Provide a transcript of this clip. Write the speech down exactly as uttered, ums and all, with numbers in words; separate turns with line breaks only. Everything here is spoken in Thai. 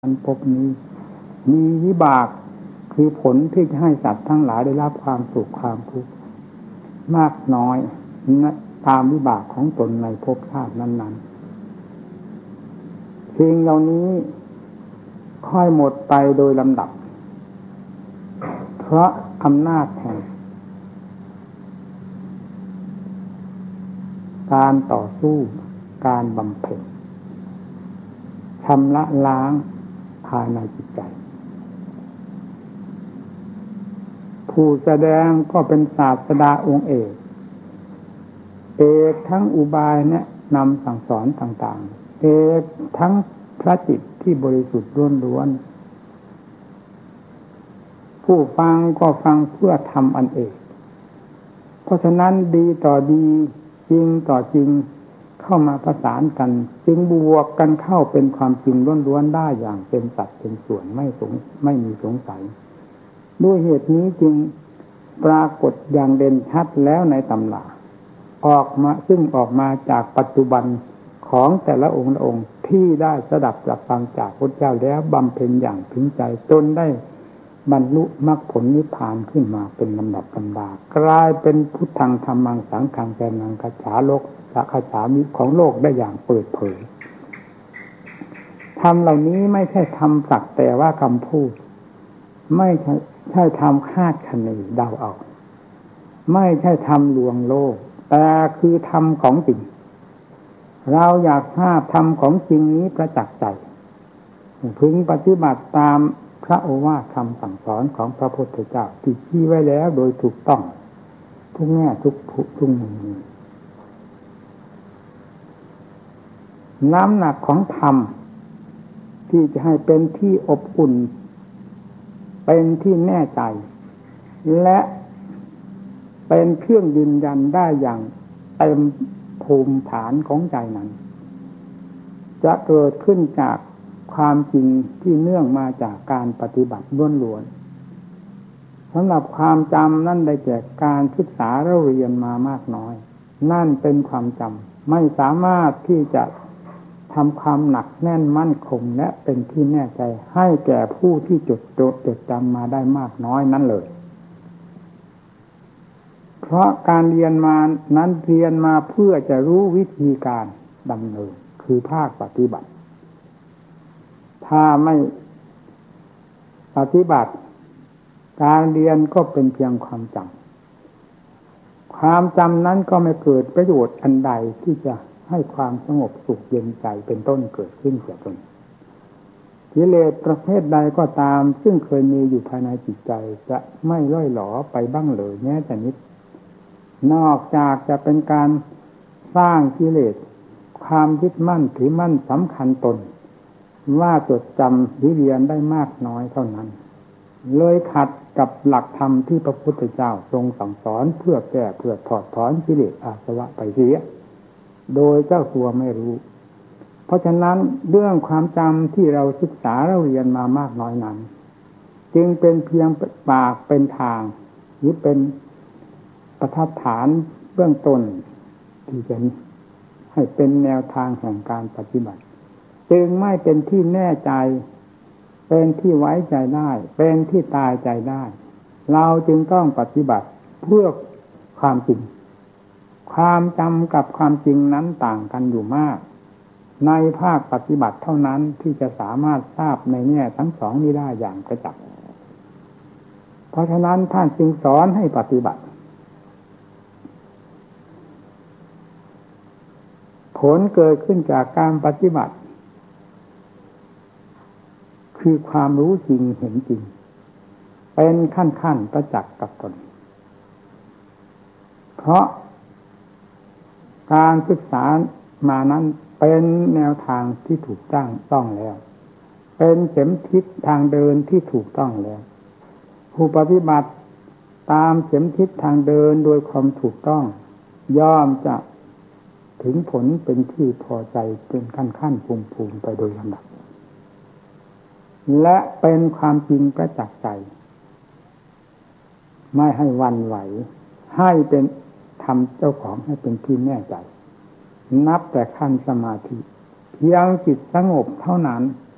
อันพบนี้มีวิบากคือผลที่จะให้สัตว์ทั้งหลายได้รับความสุขความทุกข์มากน้อยตามวิบากของตนในภพชาตินั้นๆสิ่งเหล่านี้ค่อยหมดไปโดยลำดับเพราะอำนาจแห่งการต่อสู้การบำเพ็ญชำระล้างภายในจิตใจผู้แสดงก็เป็นศาสดาองค์เอกเอกทั้งอุบายแนะนำสั่งสอนต่างๆเอกทั้งพระจิตที่บริสุทธิ์ล้วนๆผู้ฟังก็ฟังเพื่อทำอันเอกเพราะฉะนั้นดีต่อดีจริงต่อจริงเข้ามาประสานกันจึงบวกกันเข้าเป็นความจริงล้วนๆได้อย่างเป็นสัดเป็นส่วนไม่สงไม่มีสงสัยด้วยเหตุนี้จึงปรากฏอย่างเด่นชัดแล้วในตำราออกมาซึ่งออกมาจากปัจจุบันของแต่ละองค์ละองค์ที่ได้สดับรับฟังจากพระเจ้าแล้วบำเพ็ญอย่างถึงใจจนได้บรรลุมรรคผลนิพพานขึ้นมาเป็นลำดับลำดากลายเป็นพุทธังธัมมังสังฆังแสนังคาถาโลกสักคาถามิของโลกได้อย่างเปิดเผยธรรมเหล่านี้ไม่ใช่ธรรมสักแต่ว่าคำพูดไม่ใช่ใช่ธรรมคาดคะเนเดาเอาไม่ใช่ธรรมลวงโลกแต่คือธรรมของจริงเราอยากทราบธรรมของจริงนี้ประจักษ์ใจพึงปฏิบัติตามพระโอวาทคำสั่งสอนของพระพุทธเจ้าที่ชี้ไว้แล้วโดยถูกต้องทุกแง่ทุกทุกมุมน้ำหนักของธรรมที่จะให้เป็นที่อบอุ่นเป็นที่แน่ใจและเป็นเครื่องยืนยันได้อย่างเต็มภูมิฐานของใจนั้นจะเกิดขึ้นจากความจริงที่เนื่องมาจากการปฏิบัติล้วนๆสำหรับความจำนั่นได้แก่การศึกษาเราเรียนมามากน้อยนั่นเป็นความจำไม่สามารถที่จะทำความหนักแน่นมั่นคงและเป็นที่แน่ใจให้แก่ผู้ที่จดจดจำมาได้มากน้อยนั้นเลยเพราะการเรียนมานั้นเรียนมาเพื่อจะรู้วิธีการดำเนินคือภาคปฏิบัติถ้าไม่ปฏิบัติการเรียนก็เป็นเพียงความจำความจำนั้นก็ไม่เกิดประโยชน์อันใดที่จะให้ความสงบสุขเย็นใจเป็นต้นเกิดขึ้นแก่ตนกิเลสประเภทใดก็ตามซึ่งเคยมีอยู่ภายในจิตใจจะไม่ล่อยหลอไปบ้างเลยแม้แต่นิดนอกจากจะเป็นการสร้างกิเลสความยึดมั่นถือมั่นสำคัญตนว่าจดจำวิเรียนได้มากน้อยเท่านั้นเลยขัดกับหลักธรรมที่พระพุทธเจ้าทรงสั่งสอนเพื่อแก้เพื่อถอดถอนกิเลสอาสวะไปเสียโดยเจ้าตัวไม่รู้เพราะฉะนั้นเรื่องความจำที่เราศึกษาเราเรียนมามากน้อยนั้นจึงเป็นเพียงปากเป็นทางหรือเป็นประทัดฐานเบื้องต้นที่จะให้เป็นแนวทางแห่งการปฏิบัติจึงไม่เป็นที่แน่ใจเป็นที่ไว้ใจได้เป็นที่ตายใจได้เราจึงต้องปฏิบัติเพื่อความจริงความจำกับความจริงนั้นต่างกันอยู่มากในภาคปฏิบัติเท่านั้นที่จะสามารถทราบในแง่ทั้งสองนี้ได้อย่างกระจ่างเพราะฉะนั้นท่านจึงสอนให้ปฏิบัติผลเกิดขึ้นจากการปฏิบัติคือความรู้จริงเห็นจริงเป็นขั้นๆประจักษ์กับตนเพราะการศึกษามานั้นเป็นแนวทางที่ถูกต้องต้องแล้วเป็นเข็มทิศทางเดินที่ถูกต้องแล้วผู้ปฏิบัติตามเข็มทิศทางเดินโดยความถูกต้องย่อมจะถึงผลเป็นที่พอใจเป็นขั้นๆภูมิๆไปโดยลำดับและเป็นความจริงประจักษ์ใจไม่ให้หวั่นไหวให้เป็นทำเจ้าของให้เป็นที่แน่ใจนับแต่ขั้นสมาธิเพียงจิตสงบเท่านั้น